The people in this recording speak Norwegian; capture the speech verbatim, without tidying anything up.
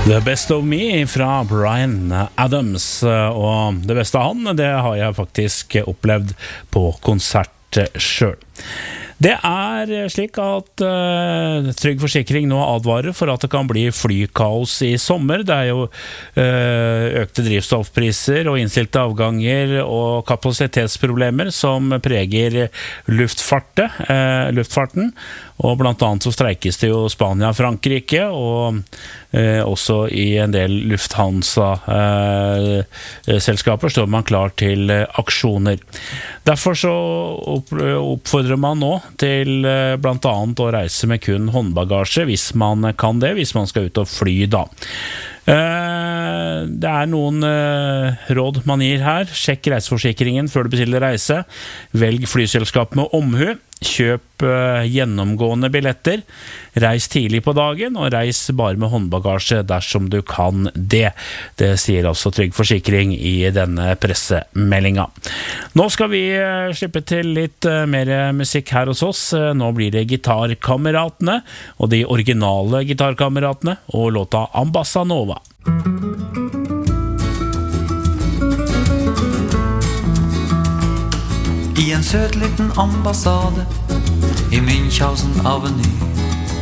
The Best of Me fra Bryan Adams, og det beste av han, det har jeg faktisk opplevd på konsert selv. Det er slik at uh, Trygg Forsikring nå advarer for at det kan bli flykaos i sommer. Det er jo uh, økte drivstoffpriser og innstilte avganger og kapasitetsproblemer som preger luftfartet, uh, luftfarten. Og blant annet så streikes det jo Spania og Frankrike, og uh, også i en del Lufthansa-selskaper uh, står man klar til uh, aksjoner. Derfor så opp, oppfordrer man nå til blant annet å reise med kun håndbagasje, hvis man kan det, hvis man skal ut og fly da. Det er noen råd man gir her. Sjekk reiseforsikringen før du bestiller reise. Velg flyselskap med omhu. Kjøp gjennomgående billetter. Reis tidlig på dagen, og reis bare med håndbagasje dersom du kan det. Det sier altså Trygg Forsikring i denne pressemeldinga. Nå skal vi slippe til litt mer musikk her hos oss. Nå blir det Gitarkameratene, og de originale Gitarkameratene, og låta Ambassa Nova. I en søt liten ambassade I Münchhausen Avenue